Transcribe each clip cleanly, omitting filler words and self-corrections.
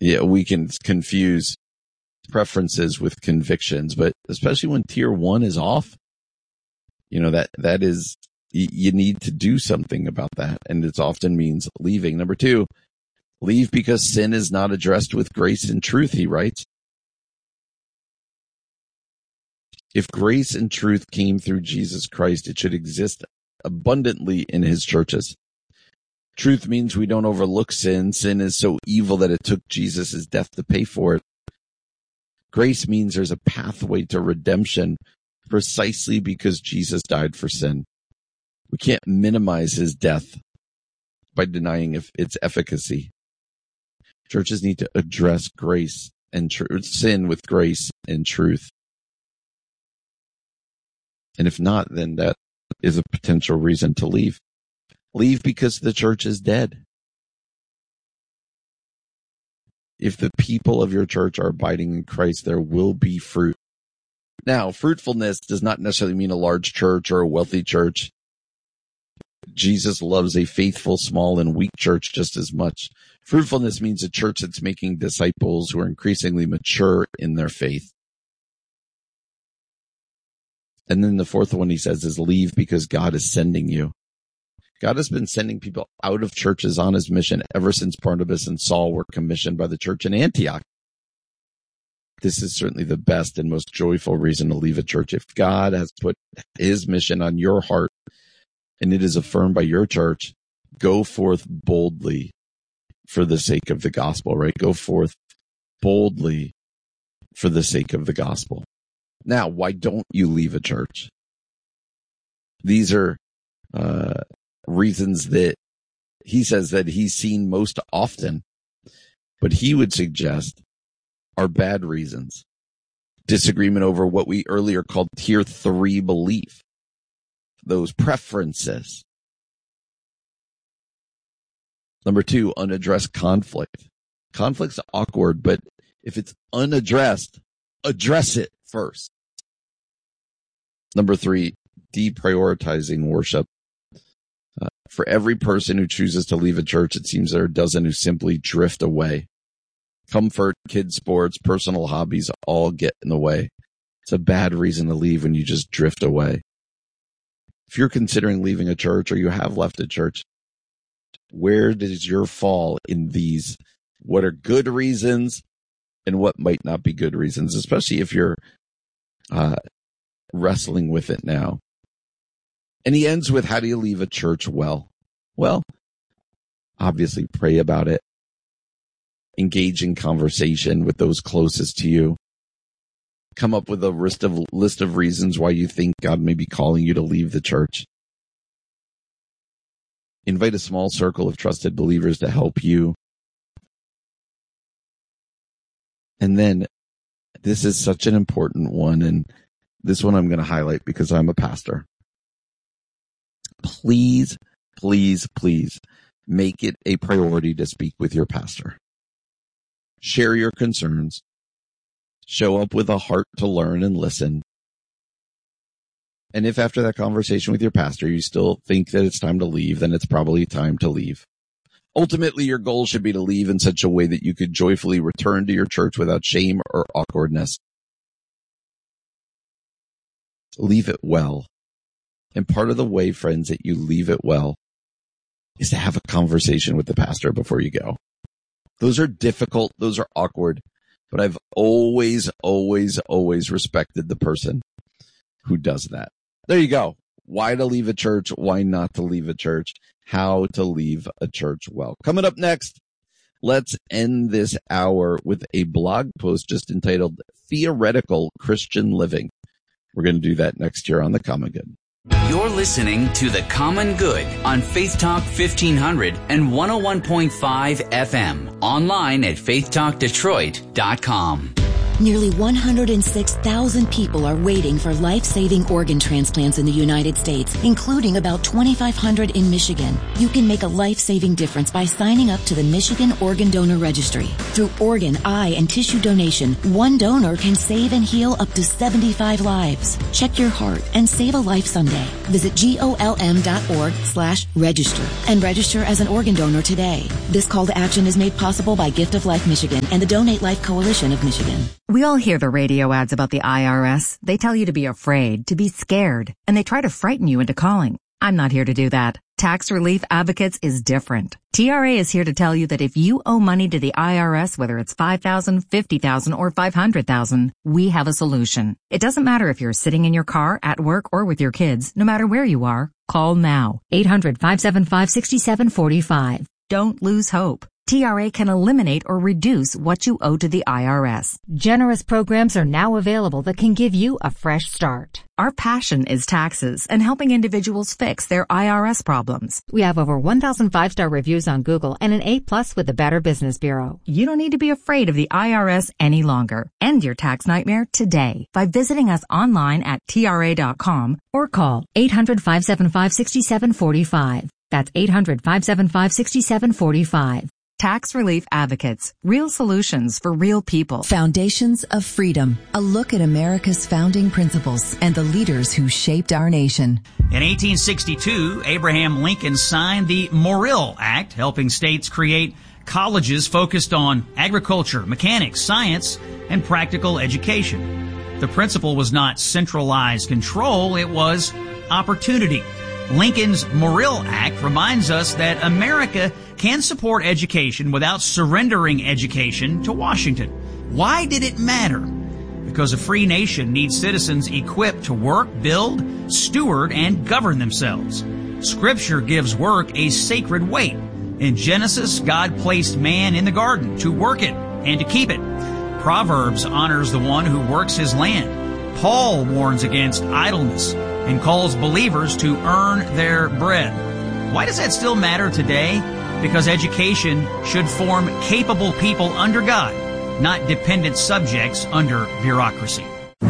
we can confuse preferences with convictions, but especially when tier 1 is off, that is, you need to do something about that. And it often means leaving. Number 2, leave because sin is not addressed with grace and truth, he writes. If grace and truth came through Jesus Christ, it should exist abundantly in his churches. Truth means we don't overlook sin. Sin is so evil that it took Jesus' death to pay for it. Grace means there's a pathway to redemption precisely because Jesus died for sin. We can't minimize his death by denying its efficacy. Churches need to address grace and sin with grace and truth. And if not, then that is a potential reason to leave. Leave because the church is dead. If the people of your church are abiding in Christ, there will be fruit. Now, fruitfulness does not necessarily mean a large church or a wealthy church. Jesus loves a faithful, small, and weak church just as much. Fruitfulness means a church that's making disciples who are increasingly mature in their faith. And then the fourth one he says is leave because God is sending you. God has been sending people out of churches on his mission ever since Barnabas and Saul were commissioned by the church in Antioch. This is certainly the best and most joyful reason to leave a church. If God has put his mission on your heart and it is affirmed by your church, go forth boldly for the sake of the gospel, right? Go forth boldly for the sake of the gospel. Now, why don't you leave a church? These are reasons that he says that he's seen most often, but he would suggest are bad reasons. Disagreement over what we earlier called tier 3 belief, those preferences. Number 2, unaddressed conflict. Conflict's awkward, but if it's unaddressed, address it first. Number 3, deprioritizing worship. For every person who chooses to leave a church, it seems there are a dozen who simply drift away. Comfort, kids' sports, personal hobbies all get in the way. It's a bad reason to leave when you just drift away. If you're considering leaving a church or you have left a church, where does your fall in these? What are good reasons and what might not be good reasons, especially if you're wrestling with it now. And he ends with, how do you leave a church well? Well, obviously pray about it. Engage in conversation with those closest to you. Come up with a list of reasons why you think God may be calling you to leave the church. Invite a small circle of trusted believers to help you. And then, this is such an important one, and this one I'm going to highlight because I'm a pastor. Please, please, please make it a priority to speak with your pastor. Share your concerns. Show up with a heart to learn and listen. And if after that conversation with your pastor, you still think that it's time to leave, then it's probably time to leave. Ultimately, your goal should be to leave in such a way that you could joyfully return to your church without shame or awkwardness. Leave it well. And part of the way, friends, that you leave it well is to have a conversation with the pastor before you go. Those are difficult. Those are awkward. But I've always, always, always respected the person who does that. There you go. Why to leave a church? Why not to leave a church? How to leave a church well. Coming up next, let's end this hour with a blog post just entitled Theoretical Christian Living. We're going to do that next year on The Common Good. You're listening to The Common Good on Faith Talk 1500 and 101.5 FM. Online at faithtalkdetroit.com. Nearly 106,000 people are waiting for life-saving organ transplants in the United States, including about 2,500 in Michigan. You can make a life-saving difference by signing up to the Michigan Organ Donor Registry. Through organ, eye, and tissue donation, one donor can save and heal up to 75 lives. Check your heart and save a life someday. Visit golm.org/register and register as an organ donor today. This call to action is made possible by Gift of Life Michigan and the Donate Life Coalition of Michigan. We all hear the radio ads about the IRS. They tell you to be afraid, to be scared, and they try to frighten you into calling. I'm not here to do that. Tax Relief Advocates is different. TRA is here to tell you that if you owe money to the IRS, whether it's $5,000, $50,000, or $500,000, we have a solution. It doesn't matter if you're sitting in your car, at work, or with your kids. No matter where you are, call now. 800-575-6745. Don't lose hope. TRA can eliminate or reduce what you owe to the IRS. Generous programs are now available that can give you a fresh start. Our passion is taxes and helping individuals fix their IRS problems. We have over 1,000 5-star reviews on Google and an A+ with the Better Business Bureau. You don't need to be afraid of the IRS any longer. End your tax nightmare today by visiting us online at TRA.com or call 800-575-6745. That's 800-575-6745. Tax Relief Advocates. Real solutions for real people. Foundations of Freedom. A look at America's founding principles and the leaders who shaped our nation. In 1862, Abraham Lincoln signed the Morrill Act, helping states create colleges focused on agriculture, mechanics, science, and practical education. The principle was not centralized control, it was opportunity. Lincoln's Morrill Act reminds us that America can support education without surrendering education to Washington. Why did it matter? Because a free nation needs citizens equipped to work, build, steward, and govern themselves. Scripture gives work a sacred weight. In Genesis, God placed man in the garden to work it and to keep it. Proverbs honors the one who works his land. Paul warns against idleness and calls believers to earn their bread. Why does that still matter today? Because education should form capable people under God, not dependent subjects under bureaucracy.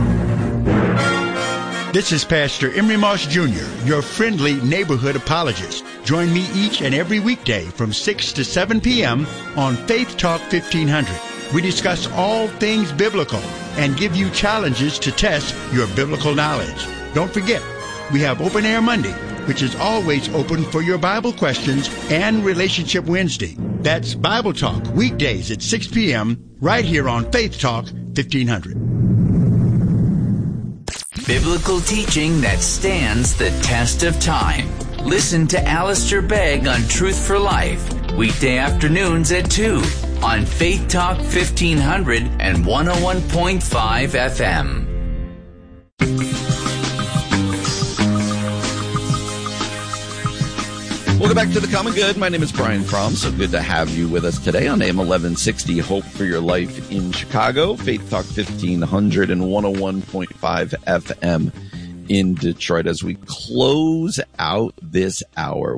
This is Pastor Emery Moss Jr., your friendly neighborhood apologist. Join me each and every weekday from 6 to 7 p.m. on Faith Talk 1500. We discuss all things biblical and give you challenges to test your biblical knowledge. Don't forget, we have Open Air Monday, which is always open for your Bible questions, and Relationship Wednesday. That's Bible Talk, weekdays at 6 p.m., right here on Faith Talk 1500. Biblical teaching that stands the test of time. Listen to Alistair Begg on Truth for Life, weekday afternoons at 2 on Faith Talk 1500 and 101.5 FM. Welcome back to The Common Good. My name is Brian Fromm. So good to have you with us today on AM 1160, Hope for Your Life in Chicago, Faith Talk 1500 and 101.5 FM in Detroit. As we close out this hour,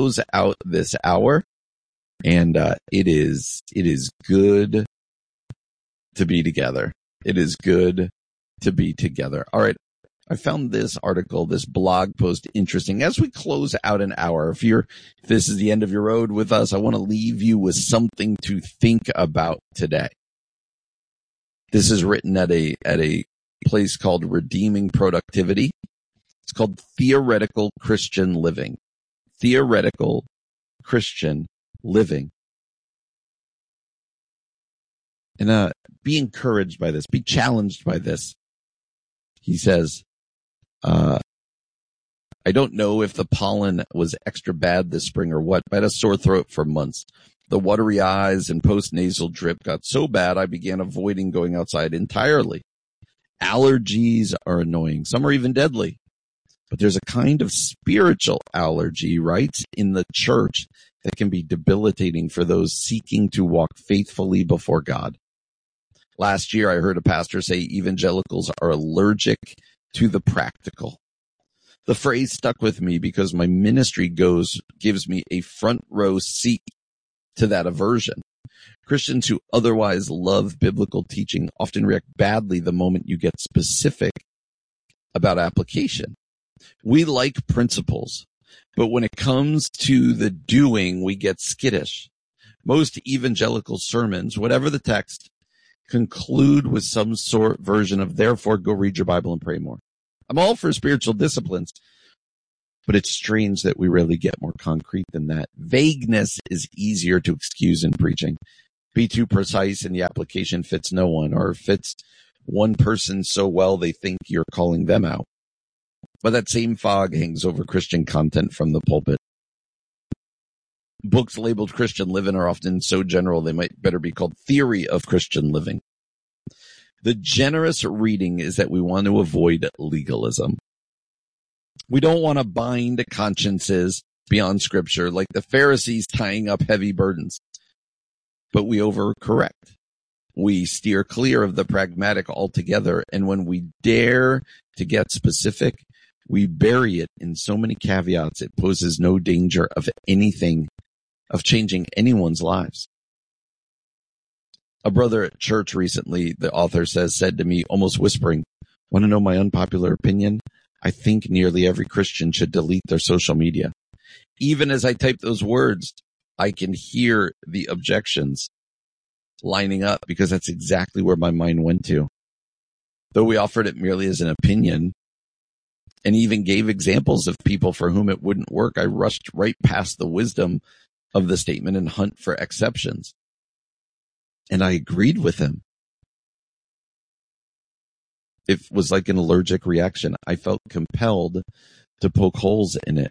and it is good to be together. It is good to be together. All right. I found this article, this blog post interesting. As we close out an hour, if this is the end of your road with us, I want to leave you with something to think about today. This is written at a place called Redeeming Productivity. It's called Theoretical Christian Living. Theoretical Christian Living. And be encouraged by this. Be challenged by this. He says, I don't know if the pollen was extra bad this spring or what, but I had a sore throat for months. The watery eyes and post-nasal drip got so bad I began avoiding going outside entirely. Allergies are annoying. Some are even deadly. But there's a kind of spiritual allergy, right, in the church that can be debilitating for those seeking to walk faithfully before God. Last year, I heard a pastor say evangelicals are allergic to the practical. The phrase stuck with me because my ministry gives me a front row seat to that aversion. Christians who otherwise love biblical teaching often react badly the moment you get specific about application. We like principles, but when it comes to the doing, we get skittish. Most evangelical sermons, whatever the text, conclude with some sort version of, therefore, go read your Bible and pray more. I'm all for spiritual disciplines, but it's strange that we rarely get more concrete than that. Vagueness is easier to excuse in preaching. Be too precise and the application fits no one, or fits one person so well they think you're calling them out. But that same fog hangs over Christian content from the pulpit. Books labeled Christian living are often so general they might better be called theory of Christian living. The generous reading is that we want to avoid legalism. We don't want to bind consciences beyond Scripture like the Pharisees tying up heavy burdens. But we overcorrect. We steer clear of the pragmatic altogether, and when we dare to get specific, we bury it in so many caveats it poses no danger of changing anyone's lives. A brother at church recently, the author said to me, almost whispering, "Want to know my unpopular opinion? I think nearly every Christian should delete their social media." Even as I type those words, I can hear the objections lining up because that's exactly where my mind went to. Though we offered it merely as an opinion and even gave examples of people for whom it wouldn't work, I rushed right past the wisdom of the statement and hunt for exceptions. And I agreed with him. It was like an allergic reaction. I felt compelled to poke holes in it.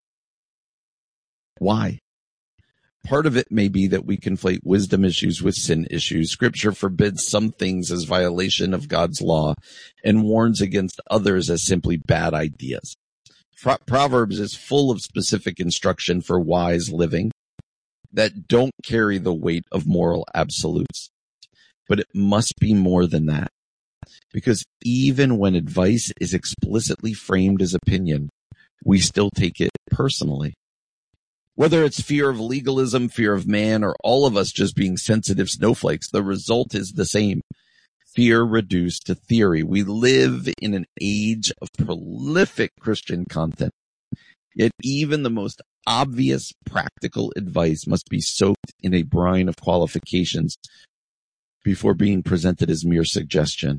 Why? Part of it may be that we conflate wisdom issues with sin issues. Scripture forbids some things as violation of God's law and warns against others as simply bad ideas. Proverbs is full of specific instruction for wise living that don't carry the weight of moral absolutes. But it must be more than that. Because even when advice is explicitly framed as opinion, we still take it personally. Whether it's fear of legalism, fear of man, or all of us just being sensitive snowflakes, the result is the same. Fear reduced to theory. We live in an age of prolific Christian content. Yet even the most obvious practical advice must be soaked in a brine of qualifications before being presented as mere suggestion.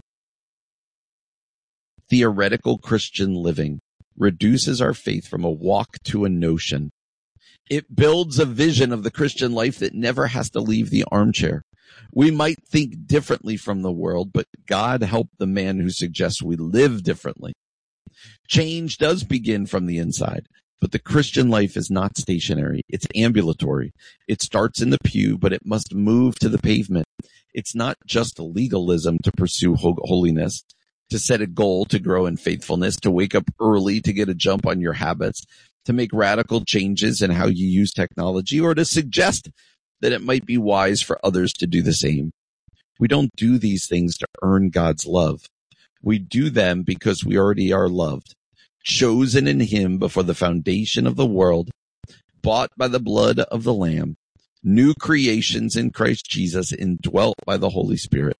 Theoretical Christian living reduces our faith from a walk to a notion. It builds a vision of the Christian life that never has to leave the armchair. We might think differently from the world, but God help the man who suggests we live differently. Change does begin from the inside, but the Christian life is not stationary. It's ambulatory. It starts in the pew, but it must move to the pavement. It's not just legalism to pursue holiness, to set a goal to grow in faithfulness, to wake up early to get a jump on your habits, to make radical changes in how you use technology, or to suggest that it might be wise for others to do the same. We don't do these things to earn God's love. We do them because we already are loved, chosen in Him before the foundation of the world, bought by the blood of the Lamb, new creations in Christ Jesus, indwelt by the Holy Spirit.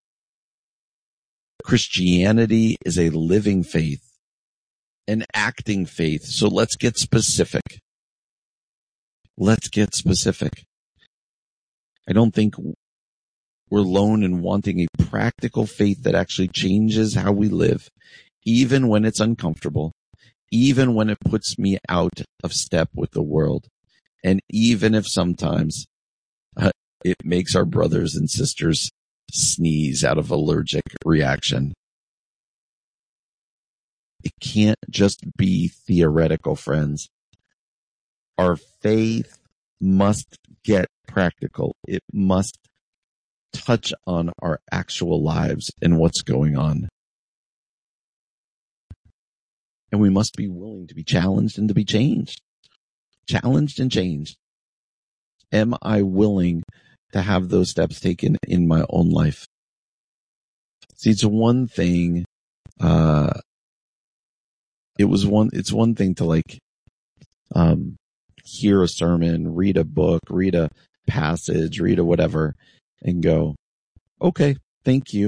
Christianity is a living faith, an acting faith. So let's get specific. Let's get specific. I don't think we're alone in wanting a practical faith that actually changes how we live, even when it's uncomfortable, even when it puts me out of step with the world, and even if sometimes it makes our brothers and sisters sneeze out of allergic reaction. It can't just be theoretical, friends. Our faith must get practical. It must touch on our actual lives and what's going on. And we must be willing to be challenged and to be changed. Challenged and changed. Am I willing to have those steps taken in my own life? See, it's one thing, it's one thing to hear a sermon, read a book, read a passage, read a whatever, and go, okay, thank you.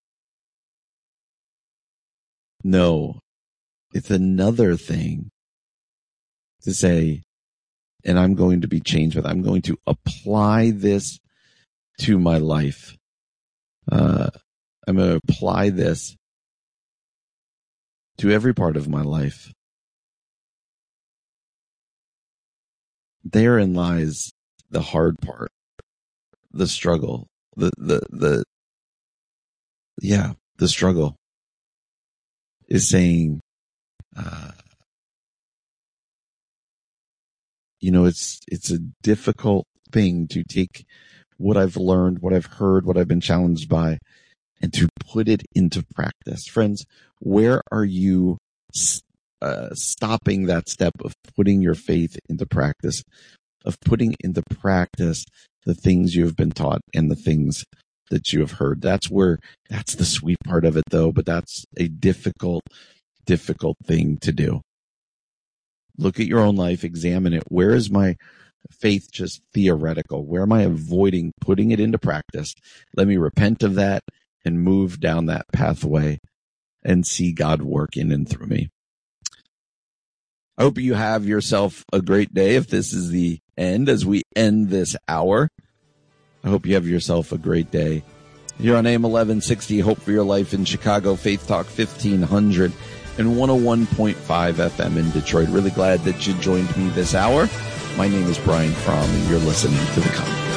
No, it's another thing to say, and I'm going to be changed with, I'm going to apply this to my life. I'm going to apply this to every part of my life. Therein lies the hard part, the struggle, the struggle is saying, it's a difficult thing to take what I've learned, what I've heard, what I've been challenged by, and to put it into practice. Friends, where are you stopping that step of putting your faith into practice, of putting into practice the things you have been taught and the things that you have heard? That's the sweet part of it, though, but that's a difficult thing to do. Look at your own life, examine it. Where is my faith just theoretical? Where am I avoiding putting it into practice? Let me repent of that and move down that pathway and see God work in and through me. I hope you have yourself a great day. If this is the end, as we end this hour, I hope you have yourself a great day. Here on AM 1160, Hope for Your Life in Chicago, Faith Talk 1500 and 101.5 FM in Detroit. Really glad that you joined me this hour. My name is Brian Fromm, and you're listening to The Conversation.